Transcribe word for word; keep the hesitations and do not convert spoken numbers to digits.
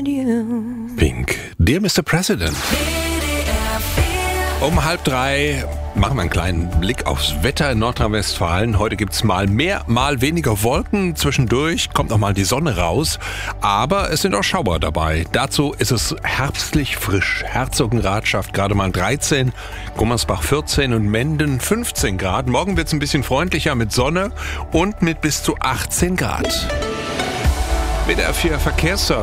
Pink, Dear Mister President. Um halb drei machen wir einen kleinen Blick aufs Wetter in Nordrhein-Westfalen. Heute gibt's mal mehr, mal weniger Wolken. Zwischendurch kommt noch mal die Sonne raus. Aber es sind auch Schauer dabei. Dazu ist es herbstlich frisch. Herzogenrath schafft gerade mal dreizehn, Gummersbach vierzehn und Menden fünfzehn Grad. Morgen wird's ein bisschen freundlicher mit Sonne und mit bis zu achtzehn Grad. W D R vier Verkehrsservice.